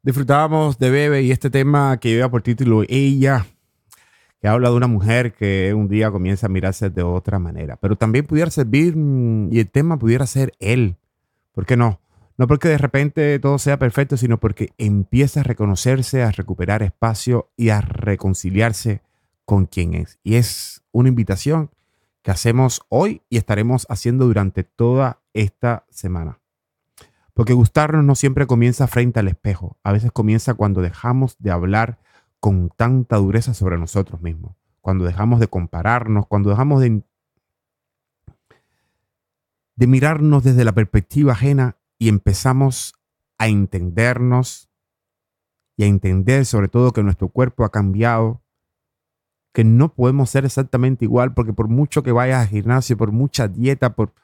Disfrutábamos de Bebe y este tema que lleva por título Ella, que habla de una mujer que un día comienza a mirarse de otra manera. Pero también pudiera servir y el tema pudiera ser él. ¿Por qué no? No porque de repente todo sea perfecto, sino porque empieza a reconocerse, a recuperar espacio y a reconciliarse con quien es. Y es una invitación que hacemos hoy y estaremos haciendo durante toda esta semana. Porque gustarnos no siempre comienza frente al espejo. A veces comienza cuando dejamos de hablar con tanta dureza sobre nosotros mismos. Cuando dejamos de compararnos, cuando dejamos de mirarnos desde la perspectiva ajena y empezamos a entendernos y a entender sobre todo que nuestro cuerpo ha cambiado, que no podemos ser exactamente igual porque por mucho que vayas al gimnasio, por mucha dieta, por